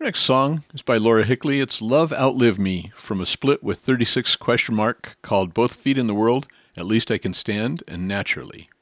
Our next song is by Laura Hickley. It's Love Outlive Me from a split with 36 question mark called Both Feet in the World, At Least I Can Stand, and Naturally.